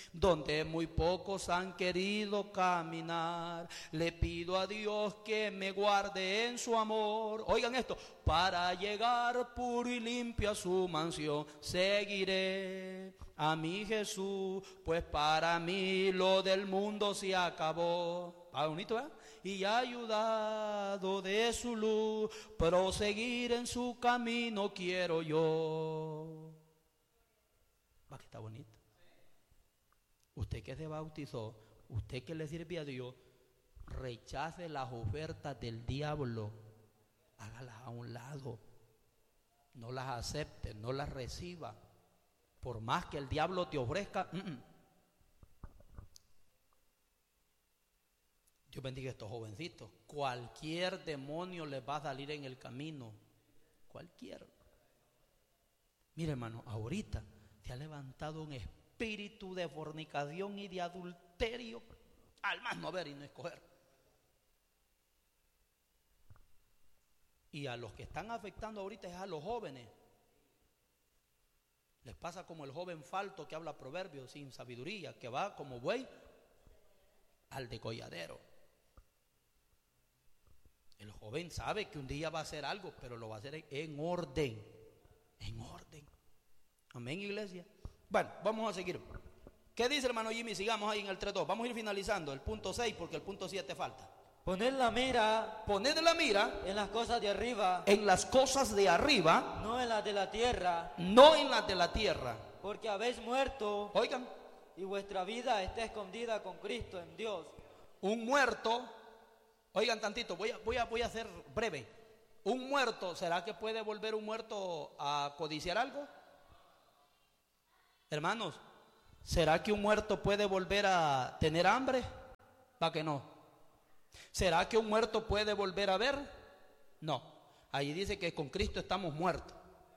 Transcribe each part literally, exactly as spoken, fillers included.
donde muy pocos han querido caminar. Le pido a Dios que me guarde en su amor. Oigan esto, para llegar puro y limpio a su mansión, seguiré a mi Jesús, pues para mí lo del mundo se acabó. Ah, bonito, ¿eh? Y ayudado de su luz, proseguir en su camino quiero yo. Va, que está bonito. Usted que se bautizó, usted que le sirve a Dios, rechace las ofertas del diablo, hágalas a un lado, no las acepte, no las reciba, por más que el diablo te ofrezca. Mm -mm. Dios bendiga a estos jovencitos. Cualquier demonio les va a salir en el camino, cualquier. Mire, hermano, ahorita se ha levantado un espíritu de fornicación y de adulterio, al más no ver y no escoger. Y a los que están afectando ahorita es a los jóvenes. Les pasa como el joven falto que habla proverbios sin sabiduría, que va como buey al degolladero. El joven sabe que un día va a hacer algo, pero lo va a hacer en orden, en orden. Amén, iglesia. Bueno, vamos a seguir. ¿Qué dice, hermano Jimmy? Sigamos ahí en el tres dos. Vamos a ir finalizando el punto seis porque el punto siete falta. Poner la mira, poner la mira en las cosas de arriba, en las cosas de arriba, no en las de la tierra, no en las de la tierra, porque habéis muerto. Oigan, y vuestra vida está escondida con Cristo en Dios. Un muerto, oigan tantito, voy a, voy a, voy a ser breve. Un muerto, ¿será que puede volver un muerto a codiciar algo? Hermanos, ¿será que un muerto puede volver a tener hambre? ¿Para que no? ¿Será que un muerto puede volver a ver? No. Ahí dice que con Cristo estamos muertos.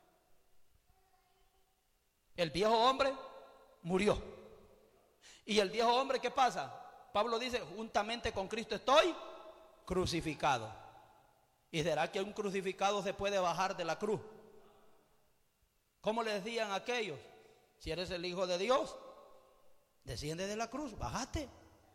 El viejo hombre murió. ¿Y el viejo hombre qué pasa? Pablo dice, juntamente con Cristo estoy crucificado. ¿Y será que un crucificado se puede bajar de la cruz? ¿Cómo le decían a aquellos? Si eres el Hijo de Dios, desciende de la cruz, bájate.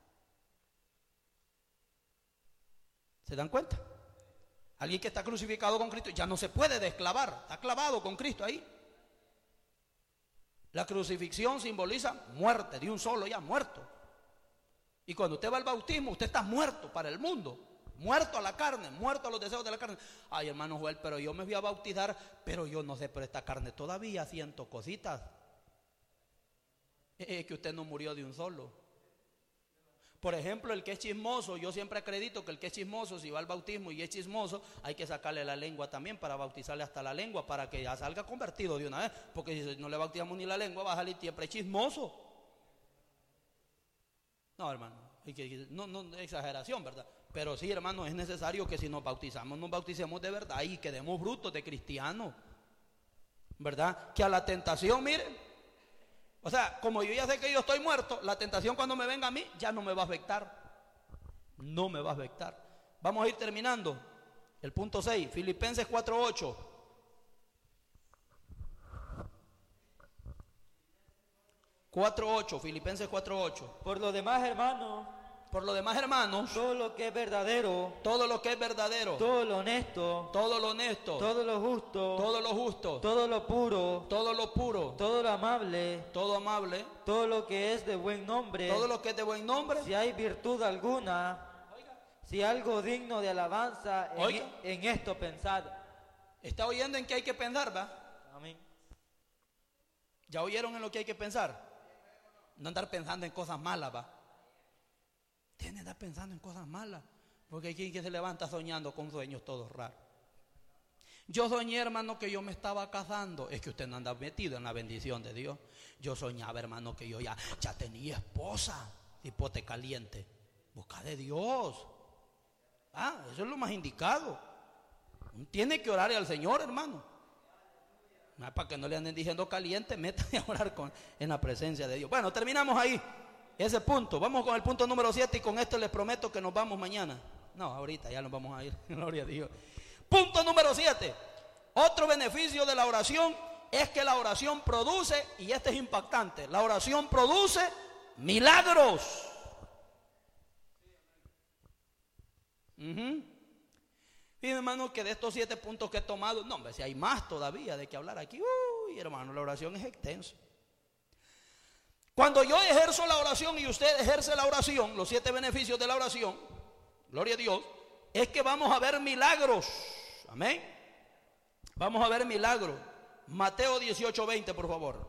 ¿Se dan cuenta? Alguien que está crucificado con Cristo ya no se puede desclavar, está clavado con Cristo ahí. La crucifixión simboliza muerte, de un solo ya muerto. Y cuando usted va al bautismo, usted está muerto para el mundo, muerto a la carne, muerto a los deseos de la carne. Ay, hermano Joel, pero yo me voy a bautizar, pero yo no sé, pero esta carne todavía siento cositas. Es que usted no murió de un solo. Por ejemplo, el que es chismoso, yo siempre acredito que el que es chismoso, si va al bautismo y es chismoso, hay que sacarle la lengua también para bautizarle hasta la lengua, para que ya salga convertido de una vez, porque si no le bautizamos ni la lengua, va a salir siempre chismoso. No, hermano, hay que, no, no, exageración, ¿verdad? Pero sí, hermano, es necesario que si nos bautizamos, nos bauticemos de verdad y quedemos brutos de cristianos, ¿verdad? Que a la tentación, miren, o sea, como yo ya sé que yo estoy muerto, la tentación cuando me venga a mí ya no me va a afectar. No me va a afectar. Vamos a ir terminando. El punto seis, Filipenses cuatro ocho. cuatro ocho, Filipenses cuatro ocho. Por lo demás, hermano, Por lo demás, hermanos, todo lo que es verdadero, todo lo que es verdadero, todo lo honesto, todo lo honesto, todo lo justo, todo lo justo, todo lo puro, todo lo puro, todo lo amable, todo amable, todo lo que es de buen nombre, todo lo que es de buen nombre, si hay virtud alguna, si algo digno de alabanza, en, Oiga. en esto pensad. ¿Está oyendo en qué hay que pensar, va? Amén. ¿Ya oyeron en lo que hay que pensar? No andar pensando en cosas malas, va. Tiene que estar pensando en cosas malas, porque hay quien que se levanta soñando con sueños todos raros. Yo soñé, hermano, que yo me estaba casando. Es que usted no anda metido en la bendición de Dios. Yo soñaba, hermano, que yo ya, ya tenía esposa, hipote caliente. Busca de Dios. Ah, eso es lo más indicado. Tiene que orarle al Señor, hermano. Ah, para que no le anden diciendo caliente, métase a orar con, en la presencia de Dios. Bueno, terminamos ahí ese punto. Vamos con el punto número siete y con esto les prometo que nos vamos mañana. No, ahorita ya nos vamos a ir. Gloria a Dios. Punto número siete. Otro beneficio de la oración es que la oración produce, y este es impactante, la oración produce milagros. Uh-huh. Fíjense, hermano, que de estos siete puntos que he tomado, no, hombre, si hay más todavía de que hablar aquí. Uy, hermano, la oración es extensa. Cuando yo ejerzo la oración y usted ejerce la oración, los siete beneficios de la oración, gloria a Dios, es que vamos a ver milagros. Amén. Vamos a ver milagros. Mateo dieciocho veinte, por favor.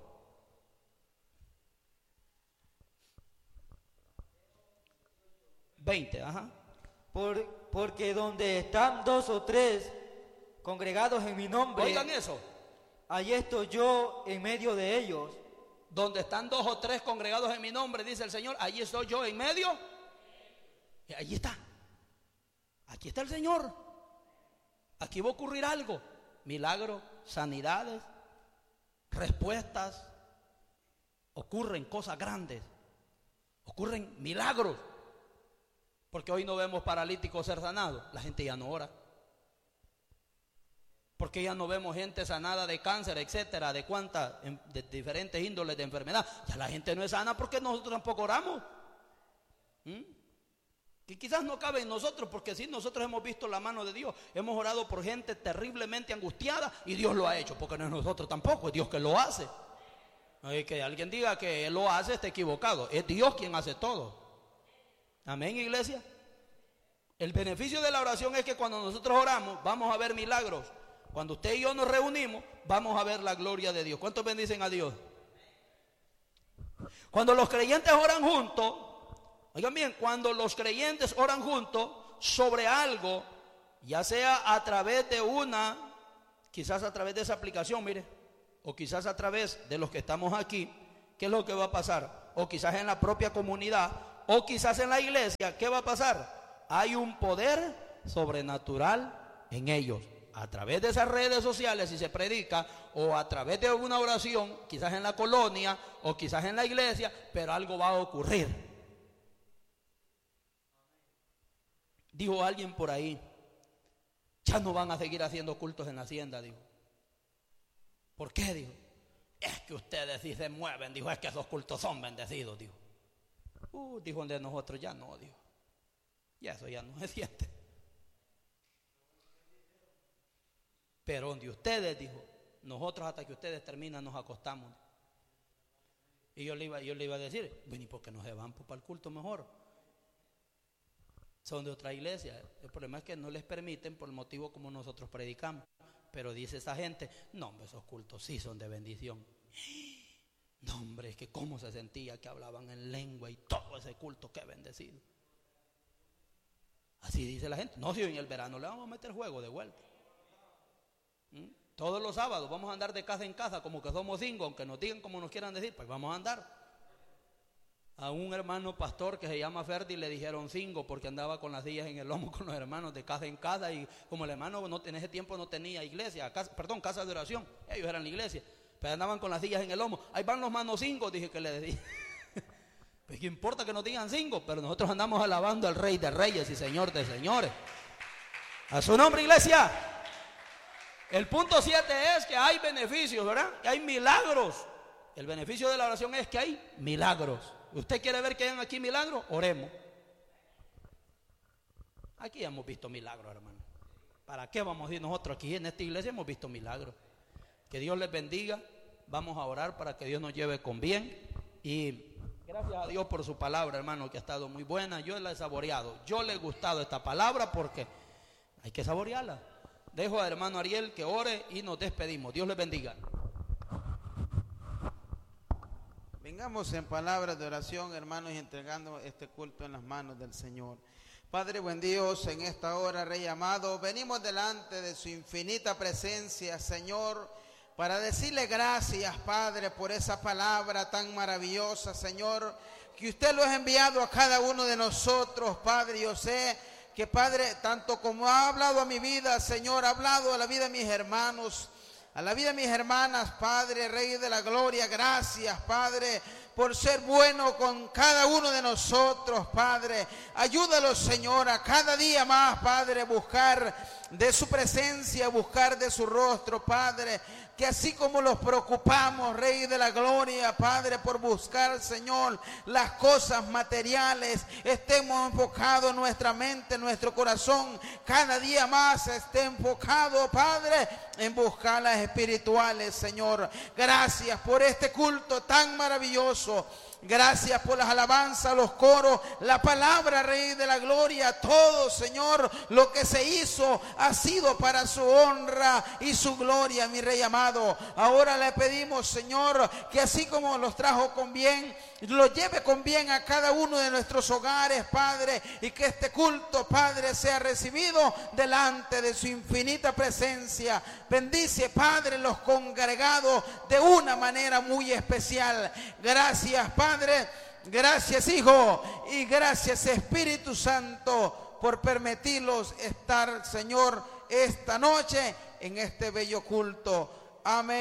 veinte, ajá. Por, porque donde están dos o tres congregados en mi nombre, oigan eso, allí estoy yo en medio de ellos. Donde están dos o tres congregados en mi nombre, dice el Señor, allí estoy yo en medio. Y allí está. Aquí está el Señor. Aquí va a ocurrir algo. Milagros, sanidades, respuestas. Ocurren cosas grandes. Ocurren milagros. Porque hoy no vemos paralíticos ser sanados. La gente ya no ora. Porque ya no vemos gente sanada de cáncer, etcétera, de cuántas, de diferentes índoles de enfermedad. Ya la gente no es sana porque nosotros tampoco oramos. ¿Mm? Que quizás no cabe en nosotros, porque sí, nosotros hemos visto la mano de Dios. Hemos orado por gente terriblemente angustiada y Dios lo ha hecho, porque no es nosotros tampoco, es Dios que lo hace. Y que alguien diga que Él lo hace, está equivocado. Es Dios quien hace todo. Amén, iglesia. El beneficio de la oración es que cuando nosotros oramos, vamos a ver milagros. Cuando usted y yo nos reunimos, vamos a ver la gloria de Dios. ¿Cuántos bendicen a Dios? Cuando los creyentes oran juntos, oigan bien, cuando los creyentes oran juntos sobre algo, ya sea a través de una, quizás a través de esa aplicación, mire, o quizás a través de los que estamos aquí, ¿qué es lo que va a pasar? O quizás en la propia comunidad, o quizás en la iglesia, ¿qué va a pasar? Hay un poder sobrenatural en ellos. A través de esas redes sociales, si se predica, o a través de una oración, quizás en la colonia, o quizás en la iglesia, pero algo va a ocurrir. Dijo alguien por ahí, ya no van a seguir haciendo cultos en la hacienda, dijo. ¿Por qué? Dijo, es que ustedes sí se mueven, dijo, es que esos cultos son bendecidos, dijo. Uh, dijo, de nosotros ya no, dijo. Y eso ya no se siente. Pero donde ustedes, dijo, nosotros hasta que ustedes terminan nos acostamos. Y yo le iba, yo le iba a decir, bueno, ¿y por qué no se van para el culto mejor? Son de otra iglesia. El problema es que no les permiten por el motivo como nosotros predicamos. Pero dice esa gente, no, hombre, esos cultos sí son de bendición. No, hombre, es que cómo se sentía que hablaban en lengua y todo ese culto, qué bendecido. Así dice la gente. No, si en el verano le vamos a meter juego de vuelta. ¿Mm? Todos los sábados vamos a andar de casa en casa como que somos cinco, aunque nos digan como nos quieran decir, pues vamos a andar. A un hermano pastor que se llama Ferdi le dijeron cinco porque andaba con las sillas en el lomo con los hermanos de casa en casa, y como el hermano no, en ese tiempo no tenía iglesia, casa, perdón, casa de oración, ellos eran la iglesia, pero andaban con las sillas en el lomo. Ahí van los manos cinco, dije que le decía. Pues qué importa que nos digan cinco, pero nosotros andamos alabando al Rey de Reyes y Señor de Señores. A su nombre, iglesia. El punto siete es que hay beneficios, ¿verdad? Que hay milagros. El beneficio de la oración es que hay milagros. ¿Usted quiere ver que hayan aquí milagros? Oremos. Aquí hemos visto milagros, hermano. ¿Para qué vamos a ir nosotros aquí en esta iglesia? Hemos visto milagros. Que Dios les bendiga. Vamos a orar para que Dios nos lleve con bien. Y gracias a Dios por su palabra, hermano, que ha estado muy buena. Yo la he saboreado. Yo le he gustado esta palabra porque hay que saborearla. Dejo al hermano Ariel que ore y nos despedimos. Dios les bendiga. Vengamos en palabras de oración, hermanos, y entregando este culto en las manos del Señor. Padre buen Dios, en esta hora, Rey amado, venimos delante de su infinita presencia, Señor, para decirle gracias, Padre, por esa palabra tan maravillosa, Señor, que usted lo ha enviado a cada uno de nosotros, Padre. Yo sé que, Padre, tanto como ha hablado a mi vida, Señor, ha hablado a la vida de mis hermanos, a la vida de mis hermanas, Padre, Rey de la Gloria. Gracias, Padre, por ser bueno con cada uno de nosotros, Padre. Ayúdalos, Señor, a cada día más, Padre, buscar de su presencia, buscar de su rostro, Padre. Que así como los preocupamos, Rey de la Gloria, Padre, por buscar, Señor, las cosas materiales, estemos enfocados en nuestra mente, en nuestro corazón, cada día más esté enfocado, Padre, en buscar las espirituales, Señor. Gracias por este culto tan maravilloso. Gracias por las alabanzas, los coros, la palabra, Rey de la Gloria, todo, Señor, lo que se hizo ha sido para su honra y su gloria, mi Rey amado. Ahora le pedimos, Señor, que así como los trajo con bien, lo lleve con bien a cada uno de nuestros hogares, Padre, y que este culto, Padre, sea recibido delante de su infinita presencia. Bendice, Padre, los congregados de una manera muy especial. Gracias, Padre. Padre, gracias, Hijo, y gracias, Espíritu Santo, por permitirlos estar, Señor, esta noche en este bello culto. Amén.